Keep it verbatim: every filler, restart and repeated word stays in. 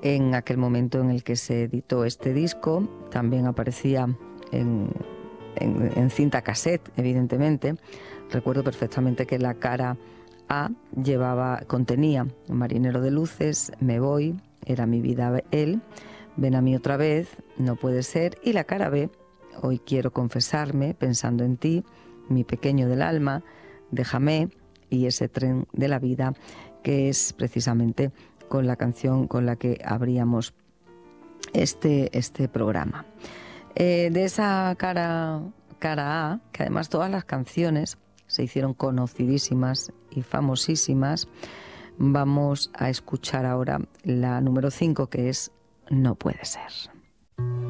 en aquel momento en el que se editó este disco. También aparecía en, en, en cinta cassette, evidentemente. Recuerdo perfectamente que la cara A llevaba, contenía Marinero de luces, Me voy, Era mi vida él, Ven a mí otra vez, No puede ser, y la cara B, Hoy quiero confesarme, Pensando en ti, Mi pequeño del alma, Déjame, y Ese tren de la vida, que es precisamente con la canción con la que abríamos este, este programa. Eh, de esa cara, cara A, que además todas las canciones se hicieron conocidísimas y famosísimas, vamos a escuchar ahora la número cinco, que es No puede ser.